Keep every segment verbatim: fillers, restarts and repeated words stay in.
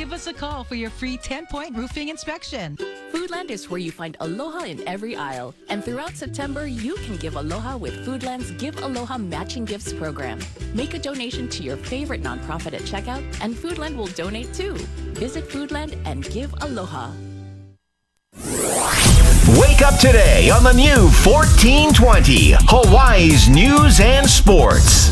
Give us a call for your free ten-point roofing inspection. Foodland is where you find Aloha in every aisle. And throughout September, you can give Aloha with Foodland's Give Aloha Matching Gifts program. Make a donation to your favorite nonprofit at checkout, and Foodland will donate too. Visit Foodland and give Aloha. Wake up today on the new fourteen twenty, Hawaii's News and Sports.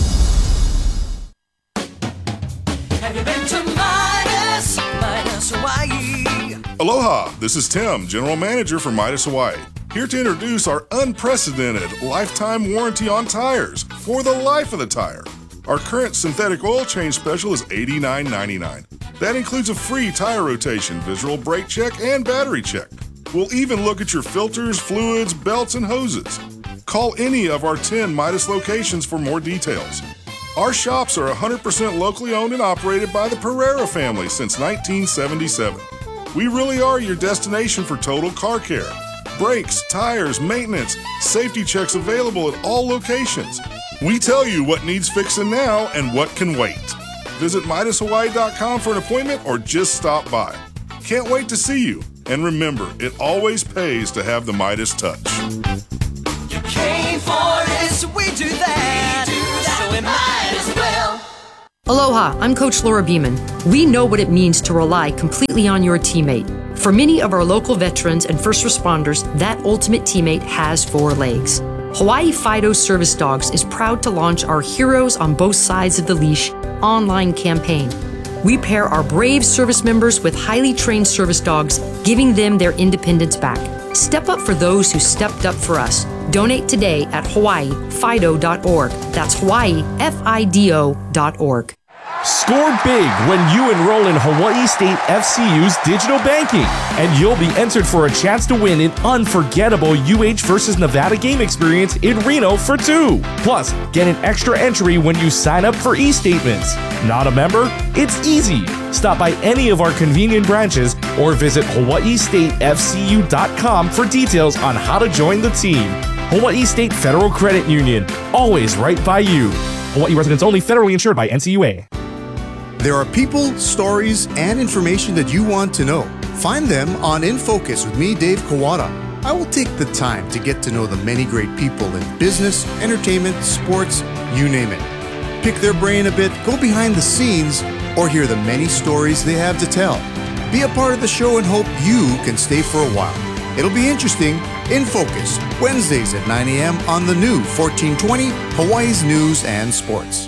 Have you been to Midas? Midas Hawaii. Aloha, this is Tim, General Manager for Midas Hawaii. Here to introduce our unprecedented lifetime warranty on tires for the life of the tire. Our current synthetic oil change special is eighty-nine ninety-nine. That includes a free tire rotation, visual brake check, and battery check. We'll even look at your filters, fluids, belts, and hoses. Call any of our ten Midas locations for more details. Our shops are one hundred percent locally owned and operated by the Pereira family since nineteen seventy-seven. We really are your destination for total car care. Brakes, tires, maintenance, safety checks available at all locations. We tell you what needs fixing now and what can wait. Visit Midas Hawaii dot com for an appointment or just stop by. Can't wait to see you. And remember, it always pays to have the Midas touch. You came for this, we do that. We do that. So we might as well. Aloha, I'm Coach Laura Beeman. We know what it means to rely completely on your teammate. For many of our local veterans and first responders, that ultimate teammate has four legs. Hawaii Fido Service Dogs is proud to launch our Heroes on Both Sides of the Leash online campaign. We pair our brave service members with highly trained service dogs, giving them their independence back. Step up for those who stepped up for us. Donate today at Hawaii Fido dot org. That's Hawaii F I D O dot org. Score big when you enroll in Hawaii State F C U's digital banking, and you'll be entered for a chance to win an unforgettable U H versus Nevada game experience in Reno for two. Plus, get an extra entry when you sign up for e-statements. Not a member? It's easy. Stop by any of our convenient branches or visit Hawaii State F C U dot com for details on how to join the team. Hawaii State Federal Credit Union, always right by you. Hawaii residents only, federally insured by N C U A. There are people, stories, and information that you want to know. Find them on In Focus with me, Dave Kawada. I will take the time to get to know the many great people in business, entertainment, sports, you name it. Pick their brain a bit, go behind the scenes, or hear the many stories they have to tell. Be a part of the show and hope you can stay for a while. It'll be interesting. In Focus, Wednesdays at nine a.m. on the new fourteen twenty, Hawaii's News and Sports.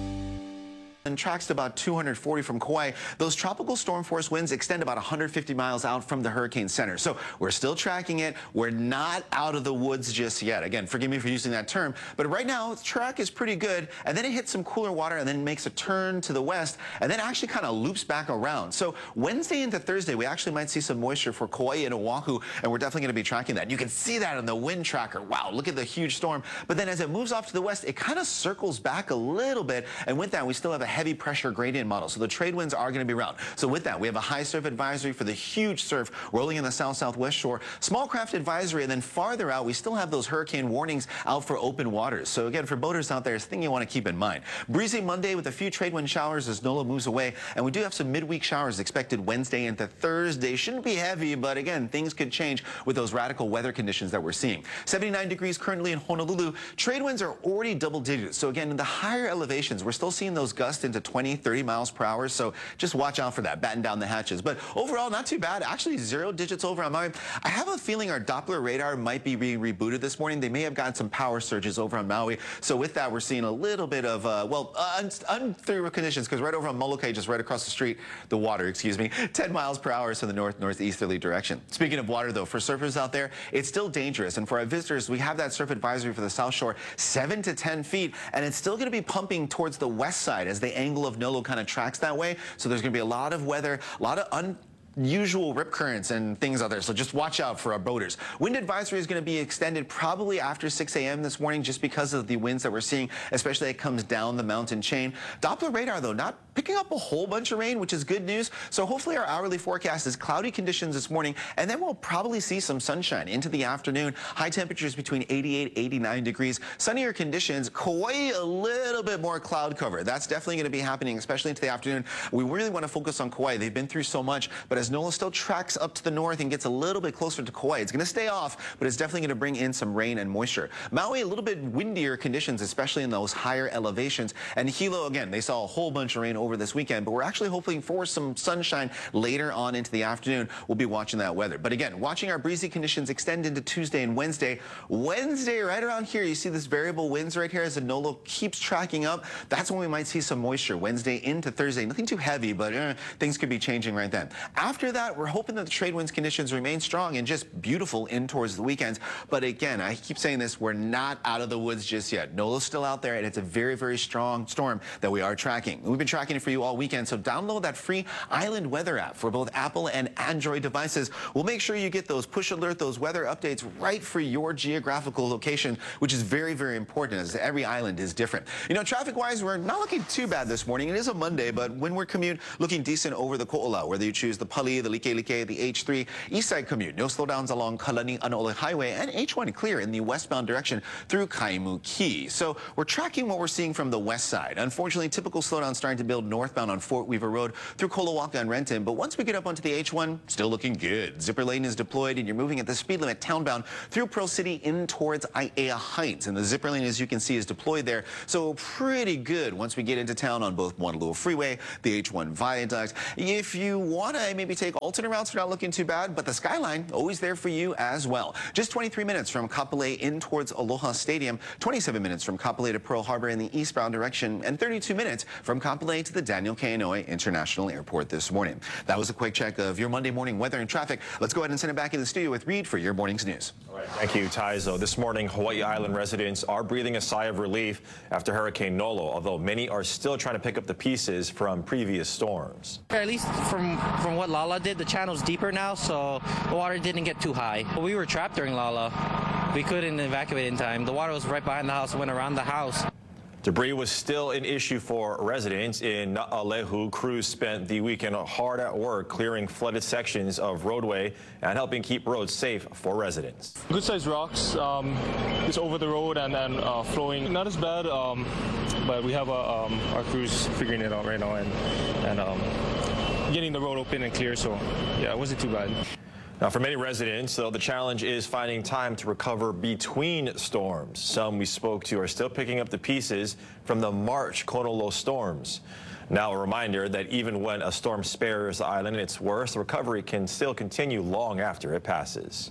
And tracks to about two hundred forty from Kauai. Those tropical storm force winds extend about one hundred fifty miles out from the hurricane center. So we're still tracking it. We're not out of the woods just yet. Again, forgive me for using that term, but right now the track is pretty good. And then it hits some cooler water and then makes a turn to the west and then actually kind of loops back around. So Wednesday into Thursday, we actually might see some moisture for Kauai and Oahu, and we're definitely going to be tracking that. You can see that on the wind tracker. Wow, look at the huge storm. But then as it moves off to the west, it kind of circles back a little bit. And with that, we still have a heavy pressure gradient model. So the trade winds are going to be around. So with that, we have a high surf advisory for the huge surf rolling in the south-southwest shore, small craft advisory, and then farther out, we still have those hurricane warnings out for open waters. So again, for boaters out there, it's a thing you want to keep in mind. Breezy Monday with a few trade wind showers as NOLA moves away. And we do have some midweek showers expected Wednesday into Thursday. Shouldn't be heavy, but again, things could change with those radical weather conditions that we're seeing. seventy-nine degrees currently in Honolulu. Trade winds are already double digits. So again, in the higher elevations, we're still seeing those gusts into twenty, thirty miles per hour. So just watch out for that. Batten down the hatches. But overall, not too bad. Actually, zero digits over on Maui. I have a feeling our Doppler radar might be being rebooted this morning. They may have gotten some power surges over on Maui. So with that, we're seeing a little bit of, uh, well, unfavorable conditions because right over on Molokai, just right across the street, the water, excuse me, ten miles per hour to the north-northeasterly direction. Speaking of water, though, for surfers out there, it's still dangerous. And for our visitors, we have that surf advisory for the South Shore, seven to ten feet, and it's still going to be pumping towards the west side as the angle of Nolo kind of tracks that way. So there's going to be a lot of weather, a lot of un usual rip currents and things out there, so just watch out for our boaters. Wind advisory is going to be extended probably after six a m this morning just because of the winds that we're seeing, especially as it comes down the mountain chain. Doppler radar, though, not picking up a whole bunch of rain, which is good news. So hopefully our hourly forecast is cloudy conditions this morning, and then we'll probably see some sunshine into the afternoon. High temperatures between eighty-eight, eighty-nine degrees. Sunnier conditions. Kauai, a little bit more cloud cover. That's definitely going to be happening, especially into the afternoon. We really want to focus on Kauai. They've been through so much, but as NOLA still tracks up to the north and gets a little bit closer to Kauai, it's going to stay off, but it's definitely going to bring in some rain and moisture. Maui, a little bit windier conditions, especially in those higher elevations. And Hilo, again, they saw a whole bunch of rain over this weekend, but we're actually hoping for some sunshine later on into the afternoon. We'll be watching that weather. But again, watching our breezy conditions extend into Tuesday and Wednesday. Wednesday, right around here, you see this variable winds right here as the NOLA keeps tracking up. That's when we might see some moisture. Wednesday into Thursday, nothing too heavy, but eh, things could be changing right then. After that, we're hoping that the trade winds conditions remain strong and just beautiful in towards the weekends. But again, I keep saying this, we're not out of the woods just yet. NOLA's still out there, and it's a very, very strong storm that we are tracking. We've been tracking it for you all weekend, so download that free Island Weather app for both Apple and Android devices. We'll make sure you get those push alert, those weather updates right for your geographical location, which is very, very important as every island is different. You know, traffic-wise, we're not looking too bad this morning. It is a Monday, but when we're commute, looking decent over the Ko'ola, whether you choose the Pali, the Likelike, the H three, east side commute. No slowdowns along Kalani Anole Highway, and H one clear in the westbound direction through Kaimu Key. So we're tracking what we're seeing from the west side. Unfortunately, typical slowdown starting to build northbound on Fort Weaver Road through Kolawaka and Renton, but once we get up onto the H one, still looking good. Zipper lane is deployed, and you're moving at the speed limit townbound through Pearl City in towards Aiea Heights, and the zipper lane, as you can see, is deployed there. So pretty good once we get into town on both Moanalua Freeway, the H one Viaduct. If you want to maybe take alternate routes, you're not looking too bad, but the Skyline, always there for you as well. Just twenty-three minutes from Kapolei in towards Aloha Stadium, twenty-seven minutes from Kapolei to Pearl Harbor in the eastbound direction, and thirty-two minutes from Kapolei to the Daniel K. Inouye International Airport this morning. That was a quick check of your Monday morning weather and traffic. Let's go ahead and send it back in the studio with Reed for your morning's news. All right, thank you, Taizo. This morning, Hawaii Island residents are breathing a sigh of relief after Hurricane Nolo, although many are still trying to pick up the pieces from previous storms. At least from, from what Lala did, the channel's deeper now, so the water didn't get too high. We were trapped during Lala. We couldn't evacuate in time. The water was right behind the house, went around the house. Debris was still an issue for residents in Na'alehu. Crews spent the weekend hard at work clearing flooded sections of roadway and helping keep roads safe for residents. Good-sized rocks, um, just over the road and, and uh, flowing. Not as bad, um, but we have uh, um, our crews figuring it out right now and, and um, getting the road open and clear, so yeah, it wasn't too bad. Now, for many residents, though, the challenge is finding time to recover between storms. Some we spoke to are still picking up the pieces from the March Konolo storms. Now, a reminder that even when a storm spares the island at its worst, the recovery can still continue long after it passes.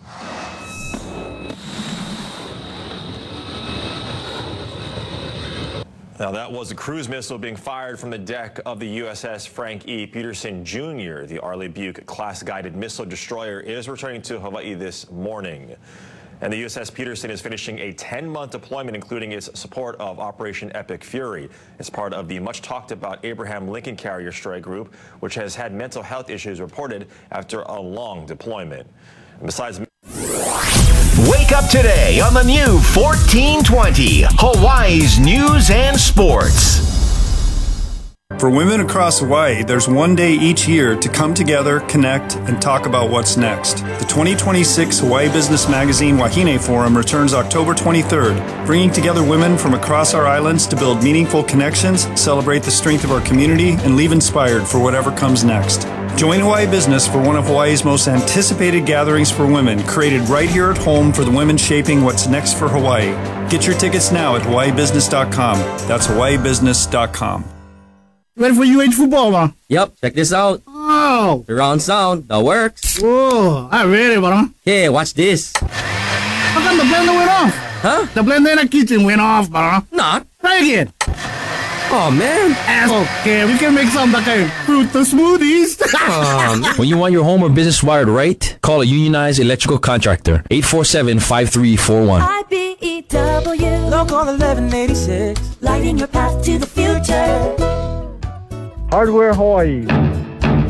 Now, that was a cruise missile being fired from the deck of the U S S Frank E. Peterson Junior The Arleigh Buke class-guided missile destroyer is returning to Hawaii this morning. And the U S S Peterson is finishing a ten-month deployment, including its support of Operation Epic Fury. It's part of the much-talked-about Abraham Lincoln Carrier Strike Group, which has had mental health issues reported after a long deployment. And besides... Wake up today on the new fourteen twenty, Hawaii's News and Sports. For women across Hawaii, there's one day each year to come together, connect, and talk about what's next. The twenty twenty-six Hawaii Business Magazine Wahine Forum returns October twenty-third, bringing together women from across our islands to build meaningful connections, celebrate the strength of our community, and leave inspired for whatever comes next. Join Hawaii Business for one of Hawaii's most anticipated gatherings for women, created right here at home for the women shaping what's next for Hawaii. Get your tickets now at hawaii business dot com. That's hawaii business dot com. Ready for U H football, man? Yep, check this out. Oh! Surround sound, that works. Whoa, I'm ready, bro. Hey, watch this. How come the blender went off? Huh? The blender in the kitchen went off, bro. Nah. Try again. Oh, man. Okay, we can make something like a fruit smoothies. um, when you want your home or business wired right, call a unionized electrical contractor. eight four seven, five three four one. I B E W. Local eleven eighty-six. Lighting your path to the future. Hardware Hawaii.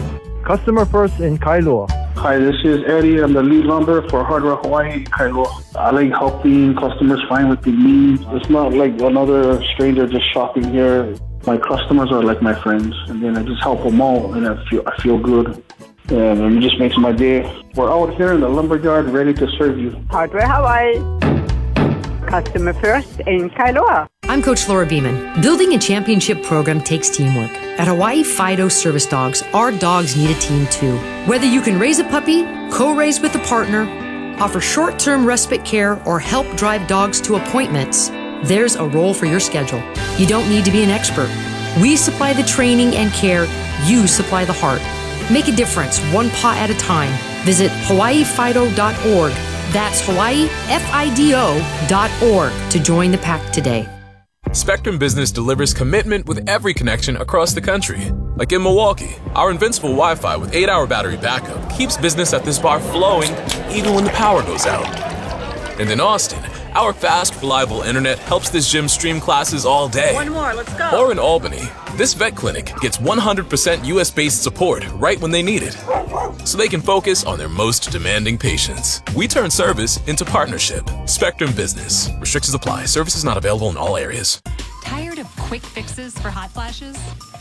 Customer First in Kailua. Hi, this is Eddie. I'm the lead lumber for Hard Rock Hawaii, Kailua. I like helping customers find what they need. It's not like another stranger just shopping here. My customers are like my friends, and then I just help them all, and I feel I feel good. And it just makes my day. We're out here in the lumberyard ready to serve you. Hardware Hawaii. Customer First in Kailua. I'm Coach Laura Beeman. Building a championship program takes teamwork. At Hawaii Fido Service Dogs, our dogs need a team too. Whether you can raise a puppy, co-raise with a partner, offer short-term respite care, or help drive dogs to appointments, there's a role for your schedule. You don't need to be an expert. We supply the training and care. You supply the heart. Make a difference, one paw at a time. Visit hawaii fido dot org. That's Hawaii F I D O dot org to join the pack today. Spectrum Business delivers commitment with every connection across the country. Like in Milwaukee, our invincible Wi-Fi with eight hour battery backup keeps business at this bar flowing even when the power goes out. And in Austin, our fast, reliable internet helps this gym stream classes all day. One more, let's go. Or in Albany, this vet clinic gets one hundred percent U S-based support right when they need it, so they can focus on their most demanding patients. We turn service into partnership. Spectrum Business. Restrictions apply. Services not available in all areas. Tired of quick fixes for hot flashes?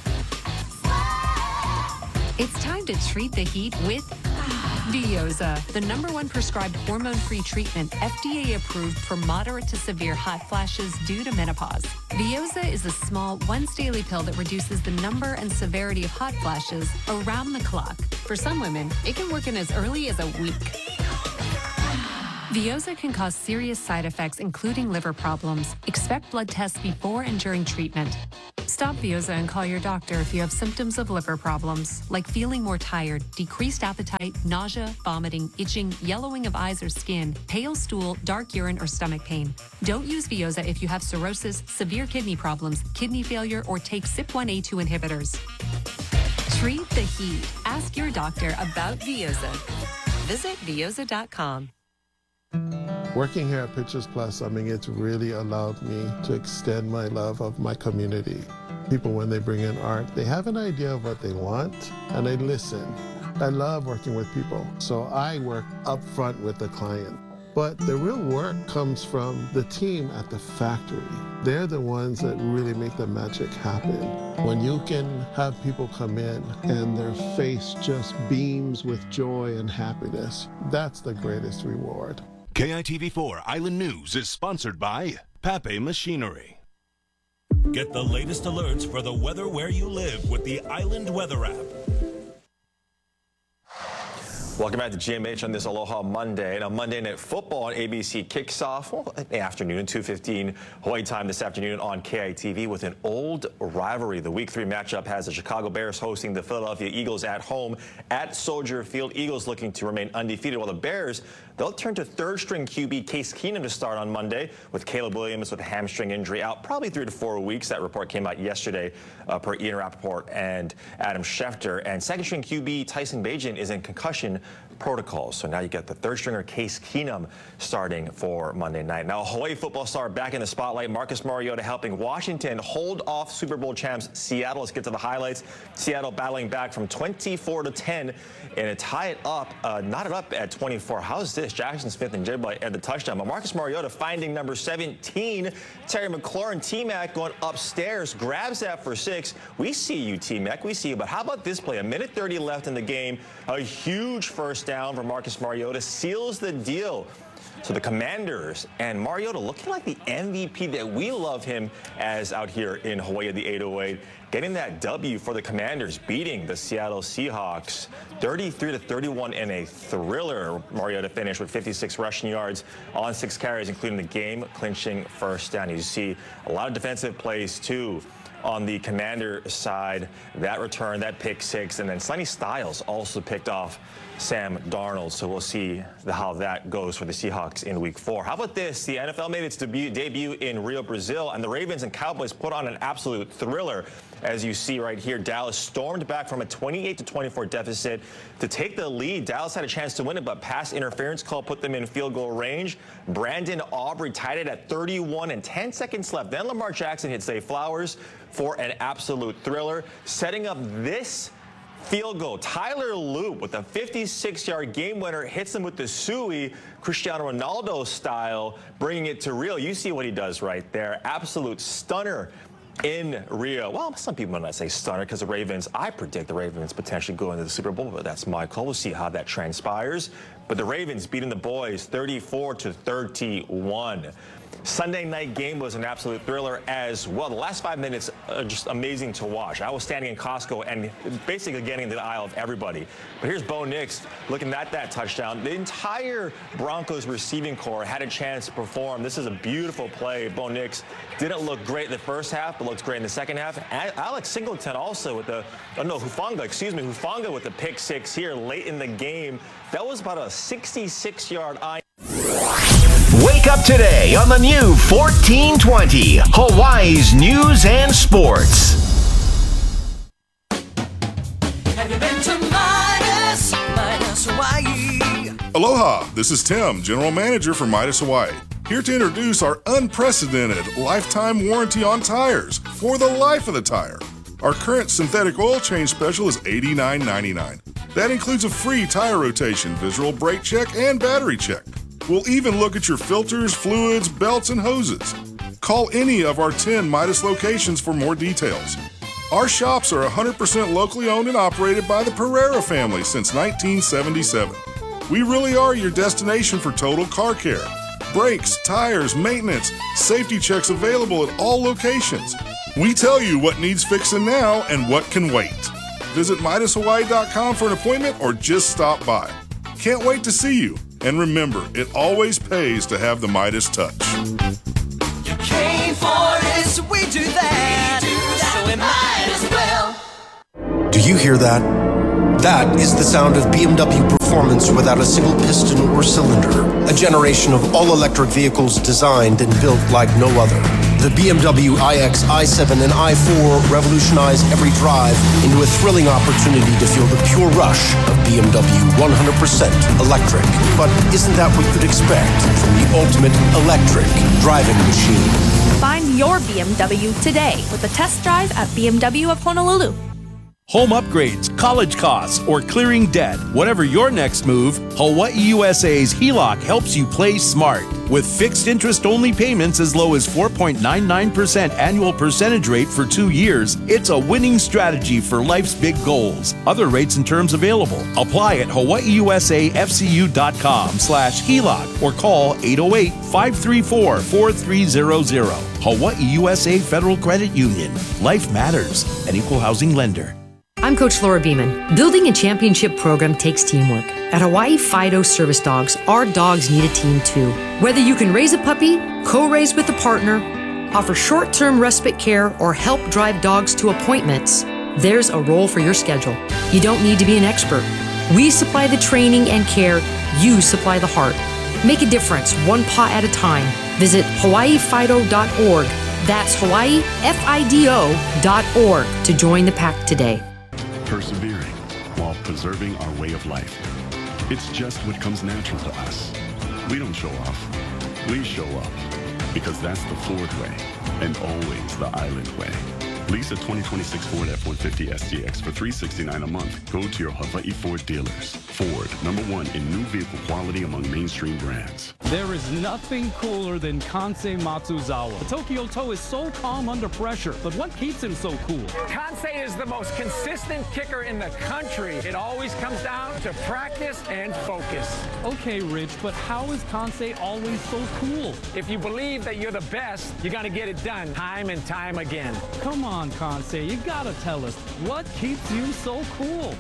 It's time to treat the heat with Veoza, the number one prescribed hormone-free treatment, F D A approved for moderate to severe hot flashes due to menopause. Veoza is a small, once-daily pill that reduces the number and severity of hot flashes around the clock. For some women, it can work in as early as a week. Veoza can cause serious side effects, including liver problems. Expect blood tests before and during treatment. Stop Veoza and call your doctor if you have symptoms of liver problems, like feeling more tired, decreased appetite, nausea, vomiting, itching, yellowing of eyes or skin, pale stool, dark urine, or stomach pain. Don't use Veoza if you have cirrhosis, severe kidney problems, kidney failure, or take C Y P one A two inhibitors. Treat the heat. Ask your doctor about Veoza. Visit veoza dot com. Working here at Pictures Plus, I mean, it's really allowed me to extend my love of my community. People, when they bring in art, they have an idea of what they want, and they listen. I love working with people, so I work up front with the client. But the real work comes from the team at the factory. They're the ones that really make the magic happen. When you can have people come in and their face just beams with joy and happiness, that's the greatest reward. K I T V four Island News is sponsored by Pape Machinery. Get the latest alerts for the weather where you live with the Island Weather app. Welcome back to G M H on this Aloha Monday. Now, Monday Night Football on A B C kicks off well, in the afternoon, two fifteen Hawaii time this afternoon on K I T V with an old rivalry. The Week three matchup has the Chicago Bears hosting the Philadelphia Eagles at home at Soldier Field. Eagles looking to remain undefeated, while the Bears, they'll turn to third-string Q B Case Keenum to start on Monday, with Caleb Williams with a hamstring injury out probably three to four weeks. That report came out yesterday uh, per Ian Rappaport and Adam Schefter. And second-string Q B Tyson Bagent is in concussion protocols. So now you get the third stringer Case Keenum starting for Monday night. Now, a Hawaii football star back in the spotlight. Marcus Mariota helping Washington hold off Super Bowl champs Seattle. Let's get to the highlights. Seattle battling back from twenty-four to ten and a tie it up, uh, knotted up at twenty-four. How's this? Jackson Smith and Jigba at the touchdown. But Marcus Mariota finding number seventeen, Terry McLaurin. T-Mac going upstairs, grabs that for six. We see you, T-Mac. We see you. But how about this play? A minute thirty left in the game. A huge first down for Marcus Mariota seals the deal. So the Commanders and Mariota looking like the M V P that we love him as out here in Hawaii at the eight oh eight. Getting that W for the Commanders, beating the Seattle Seahawks thirty-three to thirty-one in a thriller. Mariota finished with fifty-six rushing yards on six carries, including the game-clinching first down. You see a lot of defensive plays, too, on the Commander side. That return, that pick six, and then Sonny Styles also picked off Sam Darnold. So we'll see the, how that goes for the Seahawks in week four. How about this? The N F L made its debut, debut in Rio, Brazil, and the Ravens and Cowboys put on an absolute thriller. As you see right here, Dallas stormed back from a twenty-eight to twenty-four deficit to take the lead. Dallas had a chance to win it, but pass interference call put them in field goal range. Brandon Aubrey tied it at thirty-one and ten seconds left. Then Lamar Jackson hit Zay Flowers for an absolute thriller, setting up this field goal. Tyler Loop with a fifty-six yard game winner hits him with the Sui, Cristiano Ronaldo style, bringing it to Rio. You see what he does right there. Absolute stunner in Rio. Well, some people might not say stunner because the Ravens, I predict the Ravens potentially go into the Super Bowl, but that's my call. We'll see how that transpires. But the Ravens beating the boys thirty-four to thirty-one. Sunday night game was an absolute thriller as well. The last five minutes are just amazing to watch. I was standing in Costco and basically getting into the aisle of everybody. But here's Bo Nix looking at that touchdown. The entire Broncos receiving corps had a chance to perform. This is a beautiful play. Bo Nix didn't look great in the first half, but looks great in the second half. And Alex Singleton also with the, oh no, Hufanga, excuse me, Hufanga with the pick six here late in the game. That was about a sixty-six yard eye. Wake up today on the new fourteen twenty, Hawaii's News and Sports. Have you been to Midas? Midas Hawaii. Aloha, this is Tim, General Manager for Midas Hawaii. Here to introduce our unprecedented lifetime warranty on tires for the life of the tire. Our current synthetic oil change special is eighty-nine ninety-nine. That includes a free tire rotation, visual brake check, and battery check. We'll even look at your filters, fluids, belts, and hoses. Call any of our ten Midas locations for more details. Our shops are one hundred percent locally owned and operated by the Pereira family since nineteen seventy-seven. We really are your destination for total car care. Brakes, tires, maintenance, safety checks available at all locations. We tell you what needs fixing now and what can wait. Visit Midas Hawaii dot com for an appointment or just stop by. Can't wait to see you. And remember, it always pays to have the Midas touch. You came for it, so we do that. We do that. So we might as well. Do you hear that? That is the sound of B M W performance without a single piston or cylinder. A generation of all-electric vehicles designed and built like no other. The B M W iX, i seven, and i four revolutionize every drive into a thrilling opportunity to feel the pure rush of B M W one hundred percent electric. But isn't that what you'd expect from the ultimate electric driving machine? Find your B M W today with a test drive at B M W of Honolulu. Home upgrades, college costs, or clearing debt. Whatever your next move, Hawaii U S A's H E L O C helps you play smart. With fixed interest-only payments as low as four point nine nine percent annual percentage rate for two years, it's a winning strategy for life's big goals. Other rates and terms available. Apply at hawaii u s a f c u dot com slash H E L O C or call eight oh eight, five three four, four three zero zero. Hawaii U S A Federal Credit Union. Life matters. An equal housing lender. I'm Coach Laura Beeman. Building a championship program takes teamwork. At Hawaii Fido Service Dogs, our dogs need a team too. Whether you can raise a puppy, co-raise with a partner, offer short-term respite care, or help drive dogs to appointments, there's a role for your schedule. You don't need to be an expert. We supply the training and care. You supply the heart. Make a difference, one paw at a time. Visit hawaii fido dot org. That's Hawaii F I D O dot org to join the pack today. Persevering while preserving our way of life. It's just what comes natural to us. We don't show off. We show up because that's the Ford way and always the island way. Lease a twenty twenty-six Ford F one fifty S T X for three hundred sixty-nine dollars a month. Go to your Hawaii Ford dealers. Ford, number one in new vehicle quality among mainstream brands. There is nothing cooler than Kansei Matsuzawa. The Tokyo Toe is so calm under pressure, but what keeps him so cool? Kansei is the most consistent kicker in the country. It always comes down to practice and focus. Okay, Rich, but how is Kansei always so cool? If you believe that you're the best, you got to get it done time and time again. Come on, Kansei, you gotta tell us, what keeps you so cool?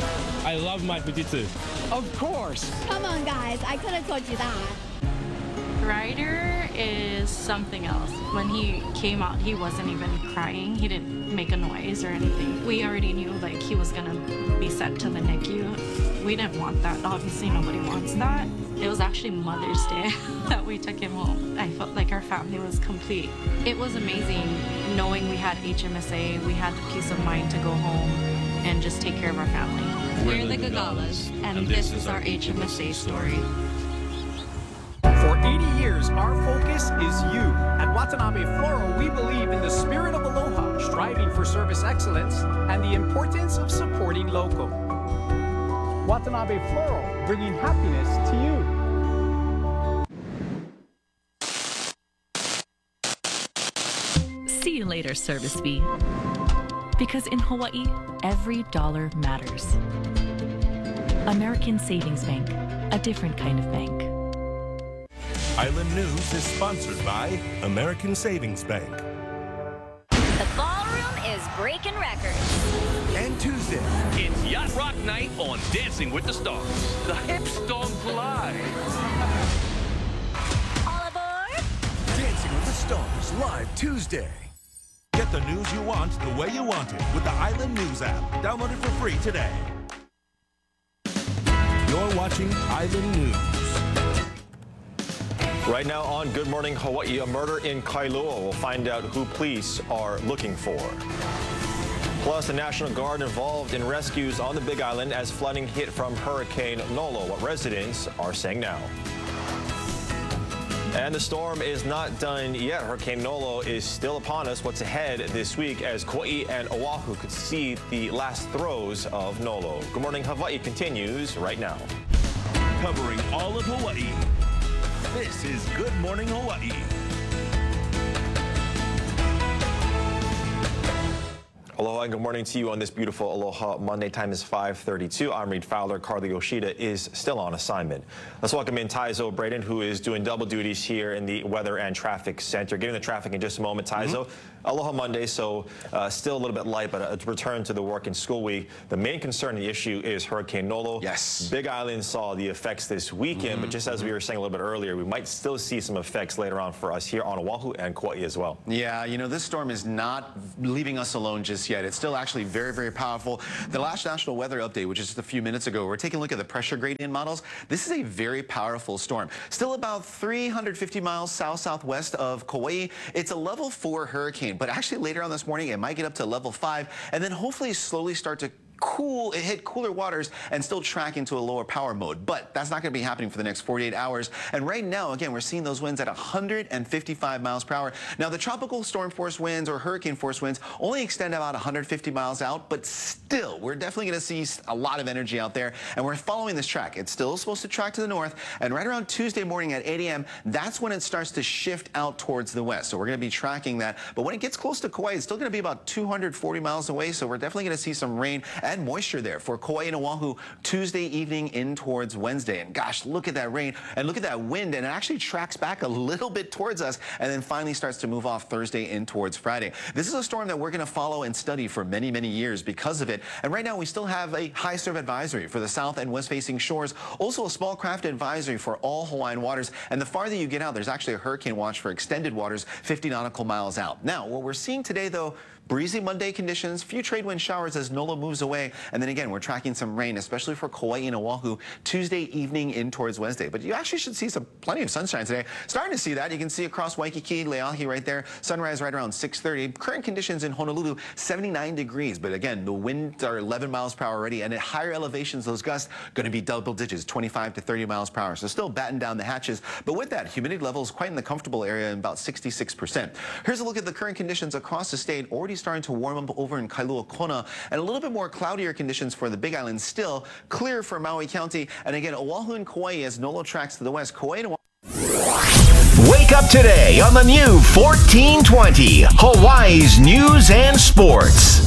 I love my Fujitsu. Of course. Come on, guys, I could have told you that. Ryder is something else. When he came out, he wasn't even crying. He didn't make a noise or anything. We already knew like he was gonna be sent to the N I C U. We didn't want that. Obviously, nobody wants that. It was actually Mother's Day that we took him home. I felt like our family was complete. It was amazing knowing we had H M S A. We had the peace of mind to go home and just take care of our family. We're, We're the Gagalas, and, and this, this is our H M S A story. For eighty years, our focus is you. At Watanabe Floral, we believe in the spirit of aloha, striving for service excellence, and the importance of supporting local. Watanabe Floral, bringing happiness to you. See you later, service bee. Because in Hawaii, every dollar matters. American Savings Bank, a different kind of bank. Island News is sponsored by American Savings Bank. The ballroom is breaking records. And Tuesday, it's Yacht Rock Night on Dancing with the Stars. The hips don't fly. All aboard! Dancing with the Stars, live Tuesday. Get the news you want the way you want it with the Island News app. Download it for free today. You're watching Island News. Right now on Good Morning Hawaii, a murder in Kailua. We'll find out who police are looking for. Plus, the National Guard involved in rescues on the Big Island as flooding hit from Hurricane Nolo. What residents are saying now. And the storm is not done yet. Hurricane Nolo is still upon us. What's ahead this week as Kauai and Oahu could see the last throes of Nolo. Good Morning Hawaii continues right now. Covering all of Hawaii. This is Good Morning Hawaii. Aloha and good morning to you on this beautiful Aloha Monday. Time is five thirty-two. I'm Reed Fowler. Carly Yoshida is still on assignment. Let's welcome in Taizo Braden, who is doing double duties here in the Weather and Traffic Center. Getting the traffic in just a moment. Taizo, mm-hmm. Aloha Monday, so uh, still a little bit light, but a return to the work and school week. The main concern, the issue is Hurricane Nolo. Yes. Big Island saw the effects this weekend, mm-hmm. but just as we were saying a little bit earlier, we might still see some effects later on for us here on Oahu and Kauai as well. Yeah, you know, this storm is not leaving us alone just yet. It's still actually very, very powerful. The last national weather update, which is just a few minutes ago, we're taking a look at the pressure gradient models. This is a very powerful storm. Still about three hundred fifty miles south-southwest of Kauai. It's a level four hurricane, but actually later on this morning, it might get up to level five and then hopefully slowly start to cool, it hit cooler waters and still track into a lower power mode. But that's not going to be happening for the next forty-eight hours. And right now, again, we're seeing those winds at one hundred fifty-five miles per hour. Now, the tropical storm force winds or hurricane force winds only extend about one hundred fifty miles out, but still, we're definitely going to see a lot of energy out there. And we're following this track. It's still supposed to track to the north. And right around Tuesday morning at eight A M, that's when it starts to shift out towards the west. So we're going to be tracking that. But when it gets close to Kauai, it's still going to be about two hundred forty miles away. So we're definitely going to see some rain and moisture there for Kauai and Oahu Tuesday evening in towards Wednesday. And gosh, look at that rain and look at that wind, and it actually tracks back a little bit towards us and then finally starts to move off Thursday in towards Friday. This is a storm that we're going to follow and study for many, many years because of it. And right now we still have a high surf advisory for the south and west facing shores. Also a small craft advisory for all Hawaiian waters. And the farther you get out, there's actually a hurricane watch for extended waters fifty nautical miles out. Now, what we're seeing today, though, breezy Monday conditions, few trade wind showers as Nolo moves away. And then again, we're tracking some rain, especially for Kauai and Oahu Tuesday evening in towards Wednesday. But you actually should see some plenty of sunshine today. Starting to see that. You can see across Waikiki, Leahi right there. Sunrise right around six thirty. Current conditions in Honolulu, seventy-nine degrees. But again, the winds are eleven miles per hour already. And at higher elevations, those gusts going to be double digits, twenty-five to thirty miles per hour. So still batten down the hatches. But with that, humidity levels quite in the comfortable area, about sixty-six percent. Here's a look at the current conditions across the state. Already starting to warm up over in Kailua Kona, and a little bit more cloudier conditions for the Big Island still. Clear for Maui County. And again, Oahu and Kauai as Nolo tracks to the west. Kauai and Oahu. Wake up today on the new fourteen twenty, Hawaii's News and Sports.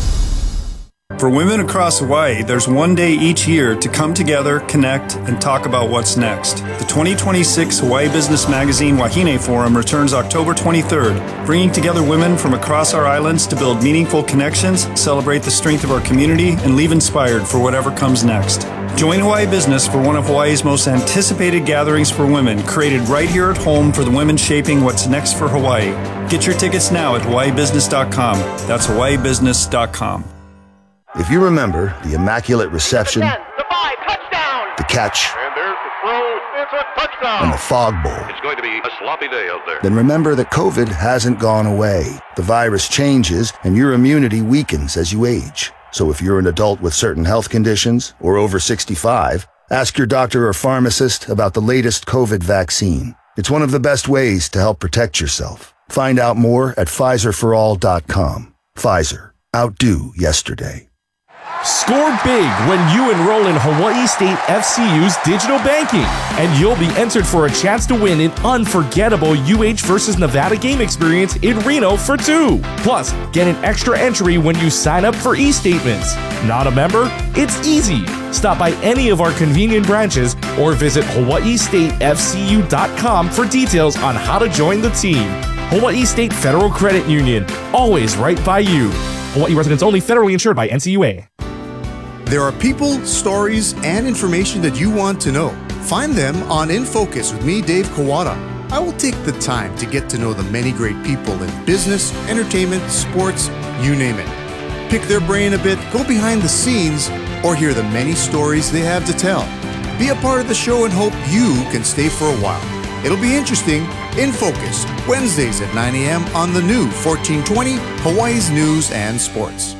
For women across Hawaii, there's one day each year to come together, connect, and talk about what's next. The twenty twenty-six Hawaii Business Magazine Wahine Forum returns October twenty-third, bringing together women from across our islands to build meaningful connections, celebrate the strength of our community, and leave inspired for whatever comes next. Join Hawaii Business for one of Hawaii's most anticipated gatherings for women, created right here at home for the women shaping what's next for Hawaii. Get your tickets now at hawaii business dot com. That's hawaii business dot com. If you remember the immaculate reception, the, ten, the, five, touchdown. The catch, and there's the throw, it's a touchdown. And the fog bowl, it's going to be a sloppy day out there. Then remember that COVID hasn't gone away. The virus changes and your immunity weakens as you age. So if you're an adult with certain health conditions or over sixty-five, ask your doctor or pharmacist about the latest COVID vaccine. It's one of the best ways to help protect yourself. Find out more at Pfizer for all dot com. Pfizer, outdo yesterday. Score big when you enroll in Hawaii State F C U's digital banking, and you'll be entered for a chance to win an unforgettable U H versus Nevada game experience in Reno for two. Plus, get an extra entry when you sign up for e-statements. Not a member? It's easy. Stop by any of our convenient branches or visit hawaii state f c u dot com for details on how to join the team. Hawaii State Federal Credit Union, always right by you. Hawaii residents only, federally insured by N C U A. There are people, stories, and information that you want to know. Find them on In Focus with me, Dave Kawada. I will take the time to get to know the many great people in business, entertainment, sports, you name it. Pick their brain a bit, go behind the scenes, or hear the many stories they have to tell. Be a part of the show and hope you can stay for a while. It'll be interesting. In Focus, Wednesdays at nine a.m. on the new fourteen twenty, Hawaii's News and Sports.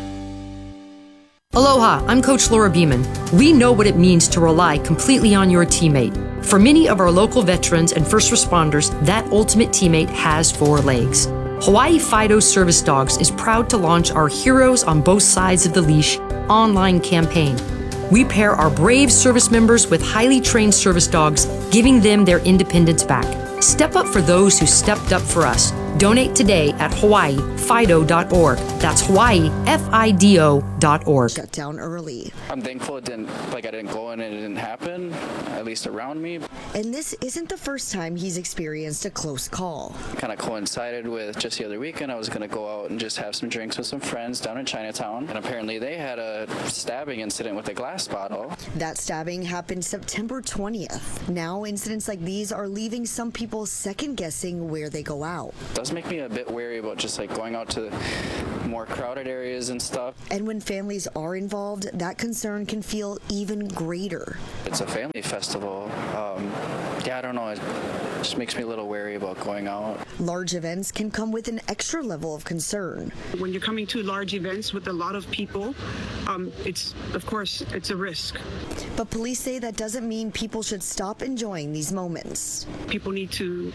Aloha, I'm Coach Laura Beeman. We know what it means to rely completely on your teammate. For many of our local veterans and first responders, that ultimate teammate has four legs. Hawaii Fido Service Dogs is proud to launch our Heroes on Both Sides of the Leash online campaign. We pair our brave service members with highly trained service dogs, giving them their independence back. Step up for those who stepped up for us. Donate today at hawaii fido dot org. That's Hawaii F I D O dot org. Shut down early. I'm thankful it didn't, like I didn't go in and it didn't happen, at least around me. And this isn't the first time he's experienced a close call. It kind of coincided with just the other weekend. I was going to go out and just have some drinks with some friends down in Chinatown. And apparently they had a stabbing incident with a glass bottle. That stabbing happened September twentieth. Now incidents like these are leaving some people second guessing where they go out. It does make me a bit wary about just like going out to more crowded areas and stuff. And when families are involved, that concern can feel even greater. It's a family festival. Um, yeah, I don't know. It just makes me a little wary about going out. Large events can come with an extra level of concern. When you're coming to large events with a lot of people, um, it's, of course, it's a risk. But police say that doesn't mean people should stop enjoying these moments. People need to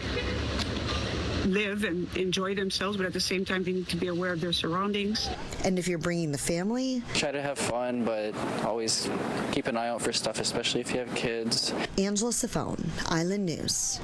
live and enjoy themselves, but at the same time they need to be aware of their surroundings. And if you're bringing the family, try to have fun, but always keep an eye out for stuff, especially if you have kids. Angela Safone, Island News.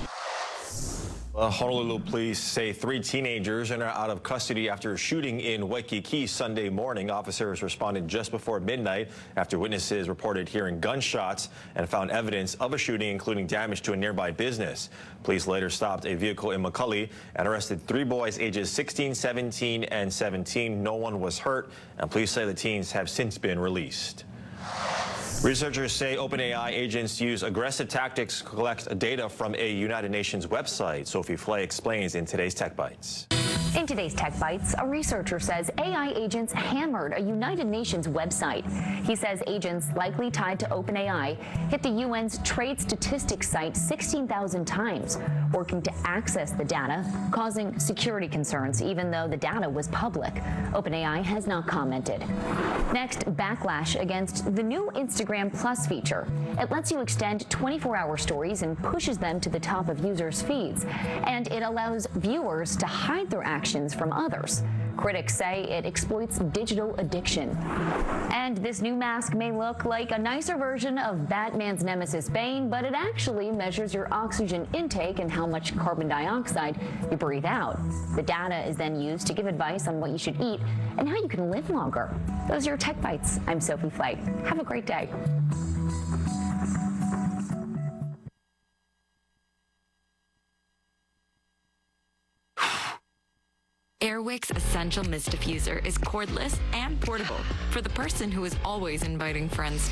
Uh, Honolulu police say three teenagers are out of custody after a shooting in Waikiki Sunday morning. Officers responded just before midnight after witnesses reported hearing gunshots and found evidence of a shooting, including damage to a nearby business. Police later stopped a vehicle in Makali and arrested three boys ages sixteen, seventeen, and seventeen. No one was hurt, and police say the teens have since been released. Researchers say OpenAI agents use aggressive tactics to collect data from a United Nations website. Sophie Flay explains in today's Tech Bites. In today's Tech Bites, a researcher says A I agents hammered a United Nations website. He says agents likely tied to OpenAI hit the U N's trade statistics site sixteen thousand times, working to access the data, causing security concerns even though the data was public. OpenAI has not commented. Next, backlash against the new Instagram Plus feature. It lets you extend twenty-four hour stories and pushes them to the top of users' feeds. And it allows viewers to hide their actions from others. Critics say it exploits digital addiction. And this new mask may look like a nicer version of Batman's nemesis Bane, but it actually measures your oxygen intake and how much carbon dioxide you breathe out. The data is then used to give advice on what you should eat and how you can live longer. Those are your Tech Bites. I'm Sophie Flay. Have a great day. Airwick's Essential Mist Diffuser is cordless and portable for the person who is always inviting friends